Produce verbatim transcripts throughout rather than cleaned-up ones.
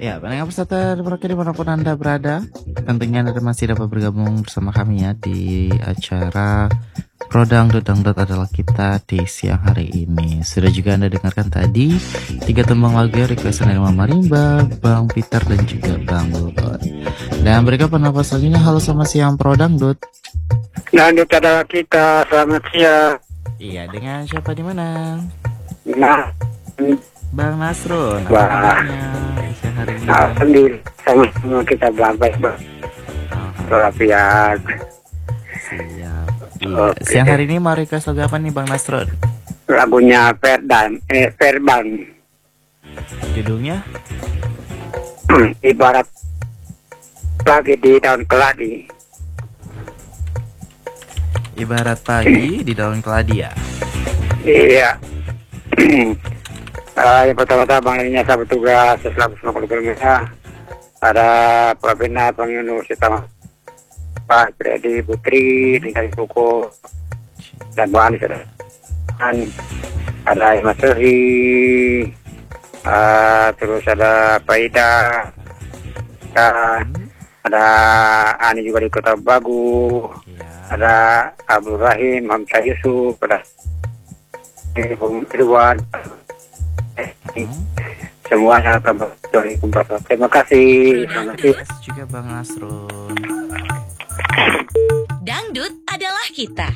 Ya, pendengar peserta Merauke dimanapun Anda berada, tentunya Anda masih dapat bergabung bersama kami ya di acara Prodang Dangdut adalah kita di siang hari ini. Sudah juga Anda dengarkan tadi tiga tembang lagu requestan dari Mama Rimba, Bang Peter dan juga Bang Luhut. Dan mereka pendapat selanjutnya. Halo, selamat siang Pro Dangdut. Dangdut adalah kita, selamat siang. Iya, dengan siapa di mana? Nah, Bang Nasrun, apa Wah. kabarnya siang hari ini? Alhamdulillah, sama-sama kita baik-baik. Walafiat. Siap. Iya. Oke. Siang hari ini mau request lagu apa nih Bang Nasrun? Lagunya Ferdan, eh Verban. Judulnya? Ibarat lagi di daun keladi. Ibarat pagi di daun keladi ya. Iya. uh, yang pertama-tama Bang Linya saya bertugas selaku semua kilometer. Ada Pak Bina, Bang Yunus, Sitama, Pak Freddy, Putri, Tinggal Buku, dan Bang Anis ada. Dan ada Mas Seri, uh, terus ada Pak Ida, dan ada Ani juga di Kota Bagu, ada Abdul Rahim, Hamzah Yusuf, ada Bung Irwan, semuanya dari kumpul. Terima kasih. Terima kasih juga Bang Nasrun. Dangdut adalah kita.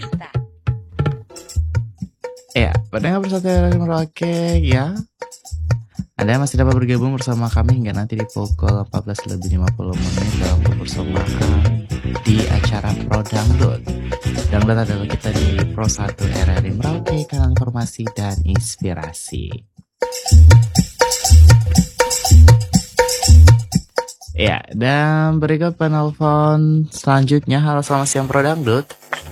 Ya, pendengar peserta dari Merauke ya. Anda masih dapat bergabung bersama kami hingga nanti di pukul empat belas lebih lima puluh menit dalam kebersamaan di acara Pro Dangdut. Dangdut adalah kita di Pro satu R R I Merauke, kanal informasi dan inspirasi. Ya, dan berikut penelpon selanjutnya. Halo, selamat siang Pro Dangdut.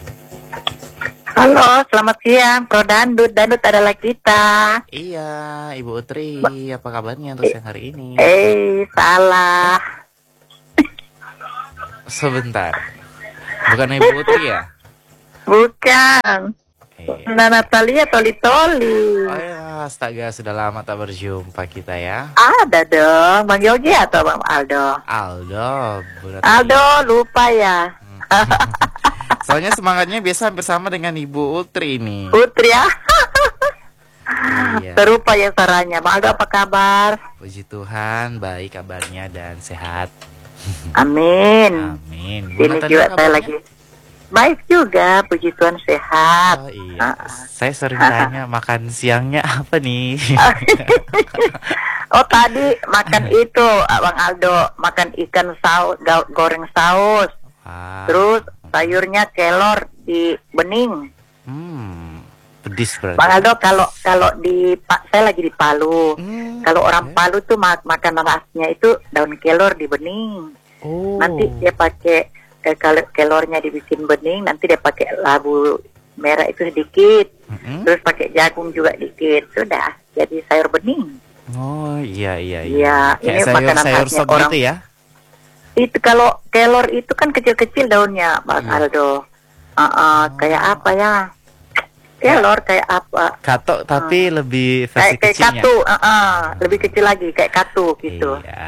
Halo, selamat siang Pro Dangdut. Dangdut adalah kita. Iya, Ibu Utri, apa kabarnya untuk siang hari ini? Eh, salah. Sebentar, bukan Ibu Utri ya? Bukan. Iya. Nah, Natalia Toli-Toli. Oh ya, astaga, sudah lama tak berjumpa kita ya. Ada dong, Bang Yogi atau Bang Aldo? Aldo, berarti. Aldo, lupa ya. Soalnya semangatnya biasa hampir sama dengan Ibu Utri nih. Putri ya. Iya. Serupa ya suaranya. Bang Aldo apa kabar? Puji Tuhan, baik kabarnya dan sehat. Amin. Amin. Bu Ini Natalia juga saya kabarnya? lagi baik juga, puji Tuhan sehat. Oh iya, saya sering tanya makan siangnya apa nih? Oh tadi makan itu Bang Aldo, makan ikan saus, ga- goreng saus, Wah. terus sayurnya kelor di bening. Hmm, pedis berarti. Bang Aldo kalau kalau di Pak saya lagi di Palu, Hmm, kalau orang oke. Palu tuh mak makan khasnya itu daun kelor di bening. Oh. Nanti dia pakai eh, kalau kelornya dibikin bening, nanti dia pakai labu merah itu sedikit, Mm-mm. terus pakai jagung juga dikit, sudah jadi sayur bening. Oh iya iya Iya, Kayak ini sayur makanan sayur khasnya sop orang- gitu ya? Itu kalau kelor itu kan kecil-kecil daunnya, Bang Iya. Aldo. Uh, uh, kayak apa ya? Kelor kayak apa? Katok tapi lebih versi Kayak kayak kecilnya. katu, uh, uh, lebih kecil lagi kayak katu gitu. Iya.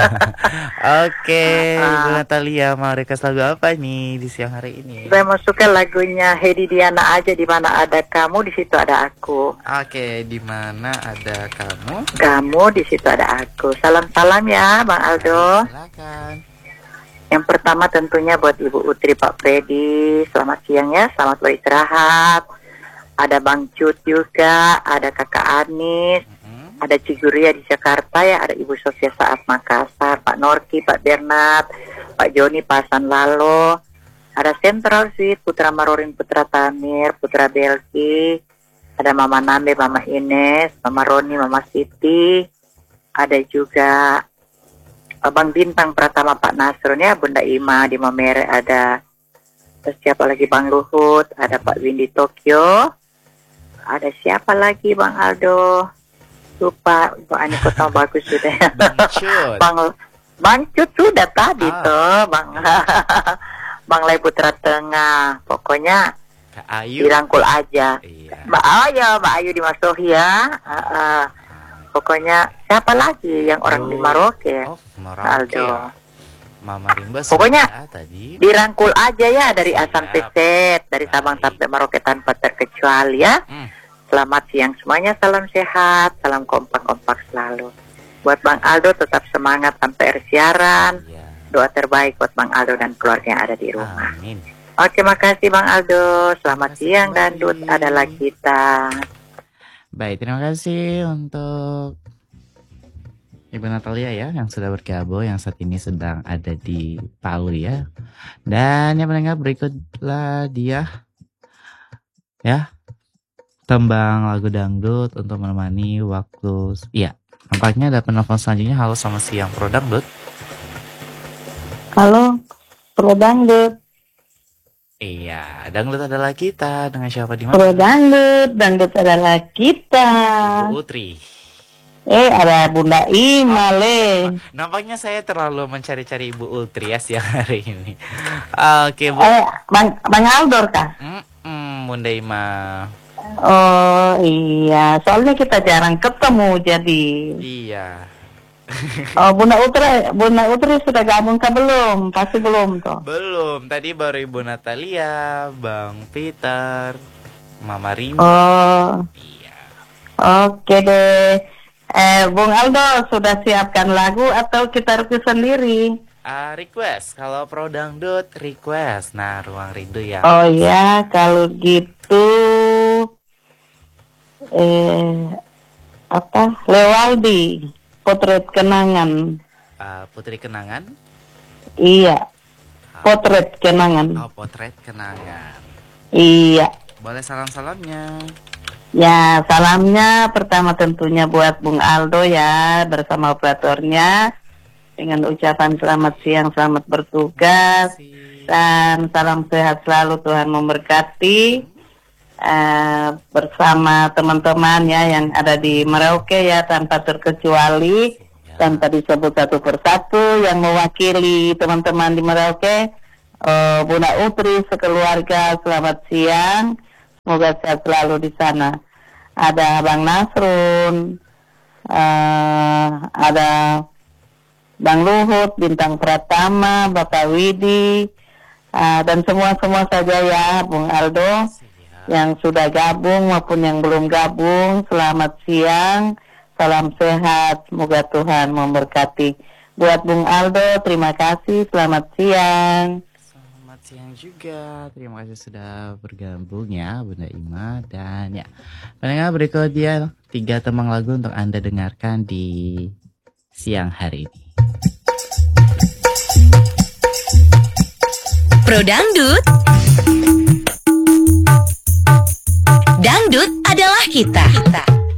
Oke, Ah, Bu ah. Natalia mau request lagu apa nih di siang hari ini? Saya mau suka lagunya Hedi Diana aja, di mana ada kamu di situ ada aku. Oke, di mana ada kamu? Kamu di situ ada aku. Salam-salam ya, Bang Aldo. Silakan. Yang pertama tentunya buat Ibu Utri, Pak Freddy. Selamat siang ya, selamat beristirahat. Ada Bang Cut juga, ada Kakak Anis, Mm-mm. ada Ciguria di Jakarta ya, ada Ibu Sofia Saat Makassar, Pak Norki, Pak Bernard, Pak Joni, Pak Hasan Lalo, ada Central Suite, Putra Marorin, Putra Tamir, Putra Belki, ada Mama Nambe, Mama Ines, Mama Roni, Mama Siti, ada juga Abang Bintang Pratama, Pak Nasrun ya, Bunda Ima di Mamere, ada terus siapa lagi, Bang Luhut, ada Pak Windy Tokyo, ada siapa lagi, Bang Aldo? Lupa, Bang Ani Kota bagus sudah. Bang Cut. Bang Bang Cut sudah tadi Ah. tuh, Bang Bang Lai Putra Tengah. Pokoknya Kak Ayu. dirangkul aja. Iya. Mbak Ayu, Mbak Ayu di Masohi ya. Uh, uh. pokoknya siapa lagi yang orang di Maroke? Oh, Merauke Aldo. ya. Mama Rimba Pokoknya sudah tadi. dirangkul aja ya dari Asam Siap. Peset, dari Baik. Sabang sampai Maroke tanpa terkecuali ya. Hmm. Selamat siang semuanya, salam sehat, salam kompak-kompak selalu. Buat Bang Aldo tetap semangat sampai siaran. Ya. Doa terbaik buat Bang Aldo dan keluarga yang ada di rumah. Amin. Oke, makasih Bang Aldo. Selamat Makasih siang kembali. Dandut adalah kita. Baik, terima kasih untuk Ibu Natalia ya yang sudah bergabung, yang saat ini sedang ada di Palu ya. Dan yang mendengar berikutlah dia ya, tembang lagu dangdut untuk menemani waktu. Iya, nampaknya ada penelpon selanjutnya. Halo, selamat siang Pro Dangdut. Halo, Pro Dangdut. Iya, dangdut adalah kita. Dengan siapa di Pro mana? Dangdut, Dangdut adalah kita. Ibu Utri. Eh, ada Bunda Ima, le. Nampaknya saya terlalu mencari-cari Ibu Utri ya siang hari ini. Oke, Bu. Eh, Bang, Bang Aldor kah? Mm-mm, Bunda Ima. Oh iya, soalnya kita jarang ketemu jadi. Iya. Oh, Bunda Utri, Bunda Utri sudah gabung kah belum? Pasti belum toh. Belum, tadi baru Ibu Natalia, Bang Peter, Mama Rimba. Oh, Iya. oke deh. Eh, Bung Aldo sudah siapkan lagu atau kita request sendiri? Ah, request, kalau Pro Dangdut request. Nah, Ruang Rindu ya. Oh ya, kalau gitu eh apa? Lewaldi, Potret Kenangan. Ah, Putri Kenangan. Iya, Potret Kenangan. Oh, Potret Kenangan. Iya. Boleh salam-salamnya. Ya, salamnya pertama tentunya buat Bung Aldo ya bersama operatornya dengan ucapan selamat siang, selamat bertugas. Dan salam sehat selalu, Tuhan memberkati uh, bersama teman-teman ya yang ada di Merauke ya tanpa terkecuali, tanpa disebut satu persatu yang mewakili teman-teman di Merauke. Uh, Bunda Utri sekeluarga selamat siang, semoga sehat selalu di sana. Ada Bang Nasrun, uh, ada Bang Luhut, Bintang Pratama, Bapak Widi, uh, dan semua-semua saja ya, Bung Aldo, yang sudah gabung maupun yang belum gabung, selamat siang, salam sehat, semoga Tuhan memberkati. Buat Bung Aldo, terima kasih, selamat siang. Selamat siang juga, terima kasih sudah bergabung ya Bunda Ima. Dan ya, pendengar berikut dia tiga tembang lagu untuk Anda dengarkan di siang hari ini. Pro Dangdut. Dangdut adalah kita. kita.